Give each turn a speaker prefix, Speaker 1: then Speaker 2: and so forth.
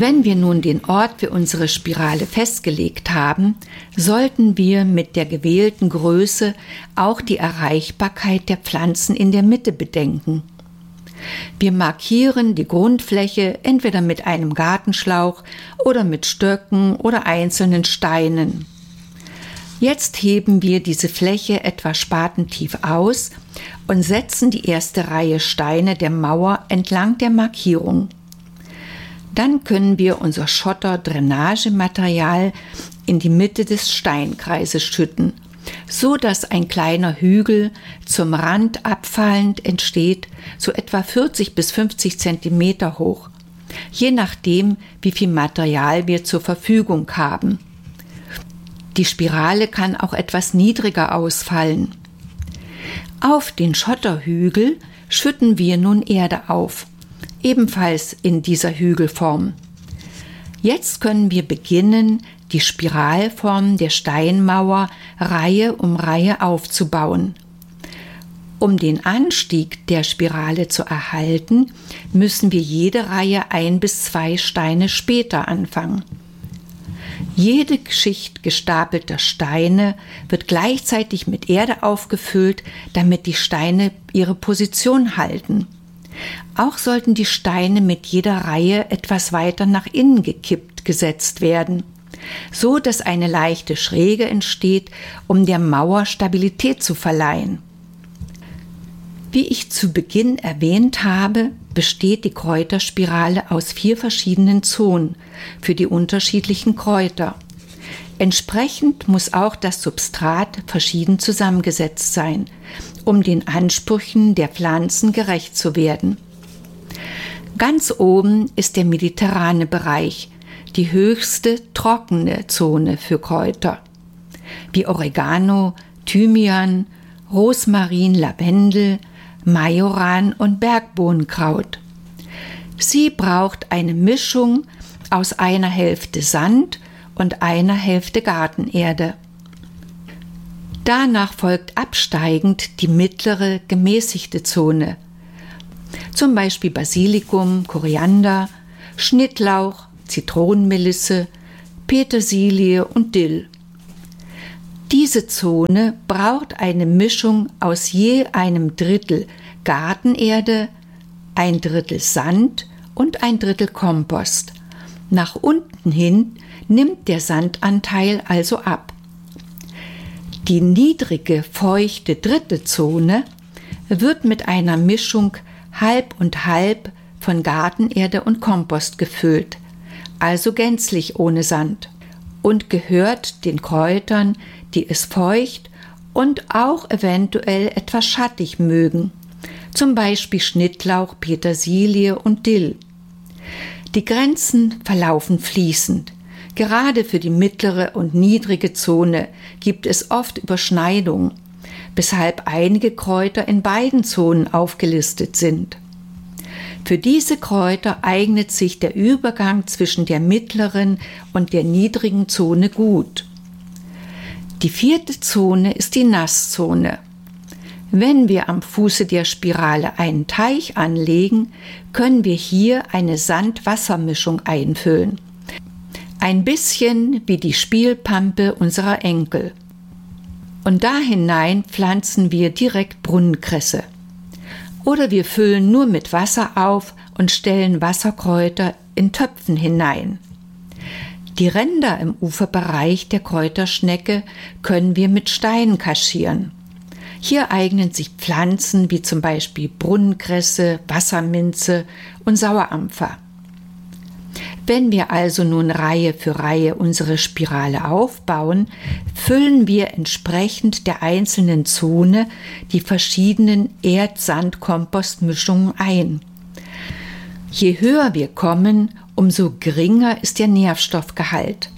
Speaker 1: Wenn wir nun den Ort für unsere Spirale festgelegt haben, sollten wir mit der gewählten Größe auch die Erreichbarkeit der Pflanzen in der Mitte bedenken. Wir markieren die Grundfläche entweder mit einem Gartenschlauch oder mit Stöcken oder einzelnen Steinen. Jetzt heben wir diese Fläche etwa spatentief aus und setzen die erste Reihe Steine der Mauer entlang der Markierung. Dann können wir unser Schotter-Drainagematerial in die Mitte des Steinkreises schütten, so dass ein kleiner Hügel zum Rand abfallend entsteht, so etwa 40 bis 50 Zentimeter hoch, je nachdem, wie viel Material wir zur Verfügung haben. Die Spirale kann auch etwas niedriger ausfallen. Auf den Schotterhügel schütten wir nun Erde auf, ebenfalls in dieser Hügelform. Jetzt können wir beginnen, die Spiralform der Steinmauer Reihe um Reihe aufzubauen. Um den Anstieg der Spirale zu erhalten, müssen wir jede Reihe 1 bis 2 Steine später anfangen. Jede Schicht gestapelter Steine wird gleichzeitig mit Erde aufgefüllt, damit die Steine ihre Position halten. Auch sollten die Steine mit jeder Reihe etwas weiter nach innen gekippt gesetzt werden, so dass eine leichte Schräge entsteht, um der Mauer Stabilität zu verleihen. Wie ich zu Beginn erwähnt habe, besteht die Kräuterspirale aus 4 verschiedenen Zonen für die unterschiedlichen Kräuter. Entsprechend muss auch das Substrat verschieden zusammengesetzt sein, um den Ansprüchen der Pflanzen gerecht zu werden. Ganz oben ist der mediterrane Bereich, die höchste trockene Zone für Kräuter, wie Oregano, Thymian, Rosmarin, Lavendel, Majoran und Bergbohnenkraut. Sie braucht eine Mischung aus einer Hälfte Sand und einer Hälfte Gartenerde. Danach folgt absteigend die mittlere, gemäßigte Zone, zum Beispiel Basilikum, Koriander, Schnittlauch, Zitronenmelisse, Petersilie und Dill. Diese Zone braucht eine Mischung aus je einem Drittel Gartenerde, ein Drittel Sand und ein Drittel Kompost. Nach unten hin nimmt der Sandanteil also ab. Die niedrige, feuchte dritte Zone wird mit einer Mischung halb und halb von Gartenerde und Kompost gefüllt, also gänzlich ohne Sand, und gehört den Kräutern, die es feucht und auch eventuell etwas schattig mögen, zum Beispiel Schnittlauch, Petersilie und Dill. Die Grenzen verlaufen fließend. Gerade für die mittlere und niedrige Zone gibt es oft Überschneidungen, weshalb einige Kräuter in beiden Zonen aufgelistet sind. Für diese Kräuter eignet sich der Übergang zwischen der mittleren und der niedrigen Zone gut. Die 4. Zone ist die Nasszone. Wenn wir am Fuße der Spirale einen Teich anlegen, können wir hier eine Sand-Wasser-Mischung einfüllen. Ein bisschen wie die Spielpampe unserer Enkel. Und da hinein pflanzen wir direkt Brunnenkresse. Oder wir füllen nur mit Wasser auf und stellen Wasserkräuter in Töpfen hinein. Die Ränder im Uferbereich der Kräuterschnecke können wir mit Steinen kaschieren. Hier eignen sich Pflanzen wie zum Beispiel Brunnenkresse, Wasserminze und Sauerampfer. Wenn wir also nun Reihe für Reihe unsere Spirale aufbauen, füllen wir entsprechend der einzelnen Zone die verschiedenen Erd-Sand-Kompost-Mischungen ein. Je höher wir kommen, umso geringer ist der Nährstoffgehalt.